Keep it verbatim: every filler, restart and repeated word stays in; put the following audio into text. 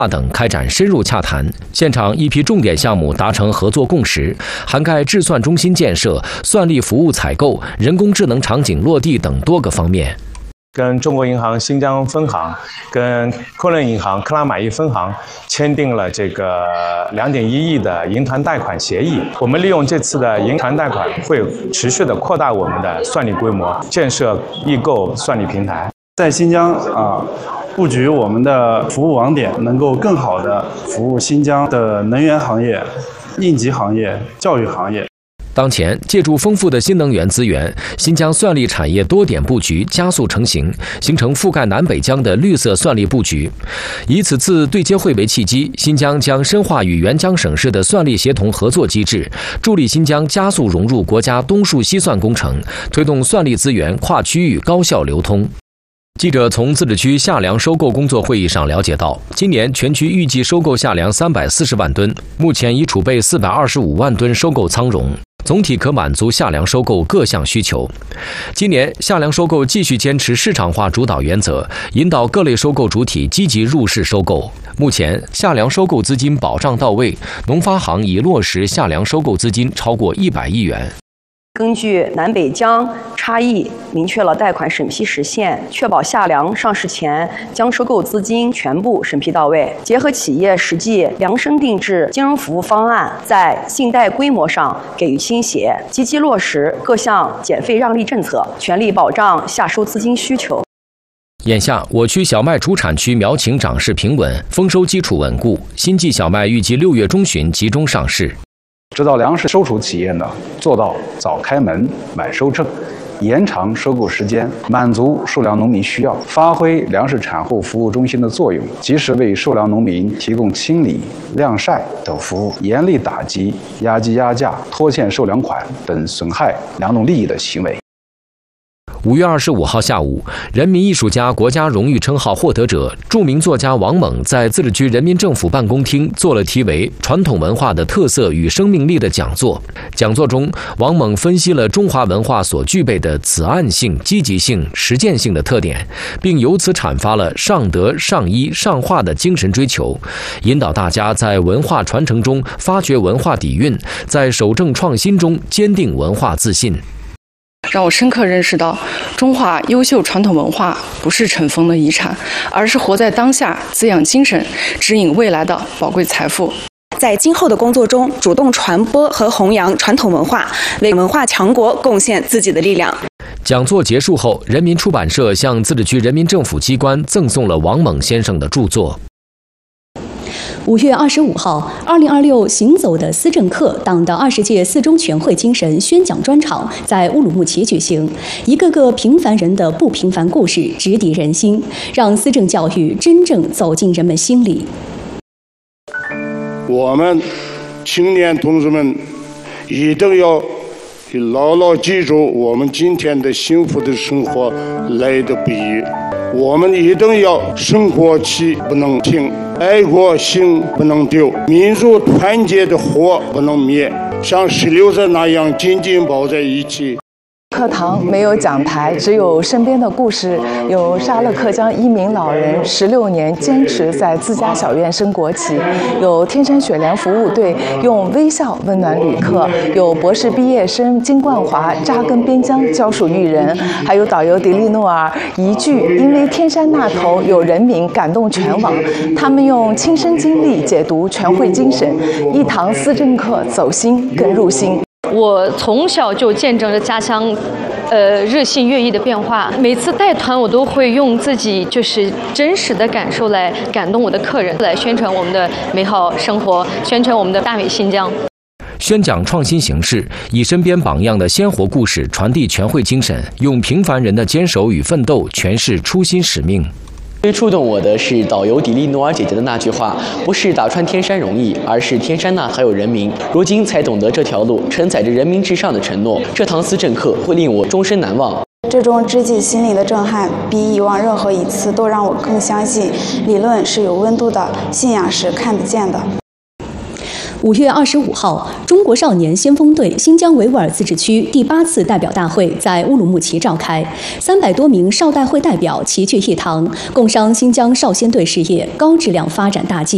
等开展深入洽谈，现场一批重点项目达成合作共识，涵盖智算中心建设、算力服务采购、人工智能场景落地等多个方面。 跟中国银行新疆分行、跟昆仑银行克拉玛依分行签订了这个两点一亿的银团贷款协议。我们利用这次的银团贷款，会持续的扩大我们的算力规模，建设易购算力平台。 在新疆啊。布局我们的服务网点，能够更好地服务新疆的能源行业、应急行业、教育行业。 当前，借助丰富的新能源资源，新疆算力产业多点布局加速成型，形成覆盖南北疆的绿色算力布局。以此次对接会为契机，新疆将深化与援疆省市的算力协同合作机制，助力新疆加速融入国家东数西算工程，推动算力资源跨区域高效流通。记者从自治区夏粮收购工作会议上了解到，今年全区预计收购夏粮三百四十万吨，目前已储备四百二十五万吨收购仓容，总体可满足夏粮收购各项需求。今年夏粮收购继续坚持市场化主导原则，引导各类收购主体积极入市收购。目前夏粮收购资金保障到位，农发行已落实夏粮收购资金超过一百亿元。 根据南北疆差异，明确了贷款审批时限，确保夏粮上市前将收购资金全部审批到位。结合企业实际量身定制金融服务方案，在信贷规模上给予倾斜，积极落实各项减费让利政策，全力保障夏收资金需求。 眼下，我区小麦主产区苗情长势平稳，丰收基础稳固，新季小麦预计六月中旬集中上市。 指导粮食收储企业呢，做到早开门、晚收成，延长收购时间，满足受粮农民需要，发挥粮食产后服务中心的作用，及时为受粮农民提供清理、晾晒等服务，严厉打击压机压价、拖欠受粮款等损害粮农利益的行为。 五月二十五号下午，人民艺术家国家荣誉称号获得者、著名作家王蒙在自治区人民政府办公厅做了题为《传统文化的特色与生命力》的讲座。讲座中，王蒙分析了中华文化所具备的此岸性、积极性、实践性的特点，并由此阐发了上德、上医、上化的精神追求，引导大家在文化传承中发掘文化底蕴，在守正创新中坚定文化自信。 让我深刻认识到，中华优秀传统文化不是尘封的遗产，而是活在当下、滋养精神、指引未来的宝贵财富。 在今后的工作中，主动传播和弘扬传统文化，为文化强国贡献自己的力量。 讲座结束后，人民出版社向自治区人民政府机关赠送了王蒙先生的著作。 五月二十五号，二零二六行走的思政课党的二十届四中全会精神宣讲专场在乌鲁木齐举行，一个个平凡人的不平凡故事直抵人心，让思政教育真正走进人们心里。 我们青年同志们一定要牢牢记住，我们今天的幸福的生活来的不易。我们一定要生活气不能停，爱国心不能丢，民族团结的火不能灭，像石榴子那样紧紧抱在一起。 课堂没有讲台，只有身边的故事。有沙勒克江一名老人十六年坚持在自家小院升国旗，有天山雪莲服务队用微笑温暖旅客，有博士毕业生金冠华扎根边疆教书育人，还有导游迪利诺尔一句因为天山那头有人民感动全网。他们用亲身经历解读全会精神，一堂思政课走心更入心。 我从小就见证着家乡，呃，日新月异的变化。每次带团，我都会用自己就是真实的感受来感动我的客人，来宣传我们的美好生活，宣传我们的大美新疆。 宣讲创新形式，以身边榜样的鲜活故事传递全会精神，用平凡人的坚守与奋斗诠释初心使命。 最触动我的是导游迪丽诺尔姐姐的那句话：不是打穿天山容易，而是天山那还有人民。如今才懂得这条路承载着人民至上的承诺，这堂思政课会令我终身难忘。 这种直击心灵的震撼，比以往任何一次都让我更相信，理论是有温度的，信仰是看得见的。 五月二十五号，中国少年先锋队新疆维吾尔自治区第八次代表大会在乌鲁木齐召开，三百多名少代会代表齐聚一堂，共商新疆少先队事业高质量发展大计。